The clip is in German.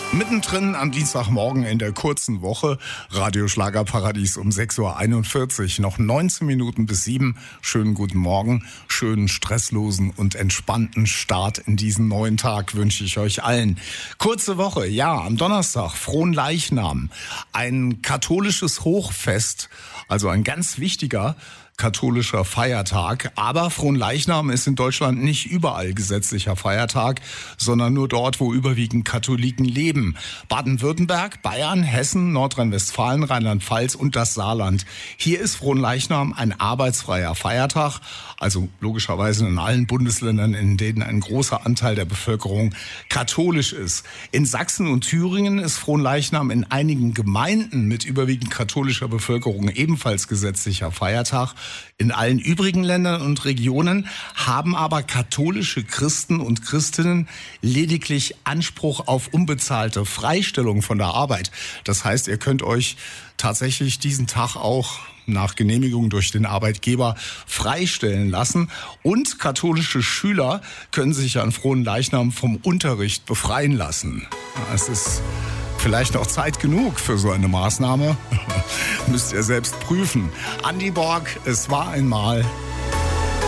Mittendrin am Dienstagmorgen in der kurzen Woche, Radio Schlagerparadies um 6.41 Uhr, noch 19 Minuten bis 7. Schönen guten Morgen, schönen stresslosen und entspannten Start in diesen neuen Tag wünsche ich euch allen. Kurze Woche, ja, am Donnerstag, Fronleichnam, ein katholisches Hochfest, also ein ganz wichtiger katholischer Feiertag, aber Fronleichnam ist in Deutschland nicht überall gesetzlicher Feiertag, sondern nur dort, wo überwiegend Katholiken leben. Baden-Württemberg, Bayern, Hessen, Nordrhein-Westfalen, Rheinland-Pfalz und das Saarland. Hier ist Fronleichnam ein arbeitsfreier Feiertag, also logischerweise in allen Bundesländern, in denen ein großer Anteil der Bevölkerung katholisch ist. In Sachsen und Thüringen ist Fronleichnam in einigen Gemeinden mit überwiegend katholischer Bevölkerung ebenfalls gesetzlicher Feiertag. In allen übrigen Ländern und Regionen haben aber katholische Christen und Christinnen lediglich Anspruch auf unbezahlte Freistellung von der Arbeit. Das heißt, ihr könnt euch tatsächlich diesen Tag auch nach Genehmigung durch den Arbeitgeber freistellen lassen. Und katholische Schüler können sich an Fronleichnam vom Unterricht befreien lassen. Es ist vielleicht noch Zeit genug für so eine Maßnahme. Müsst ihr selbst prüfen. Andi Borg, es war einmal.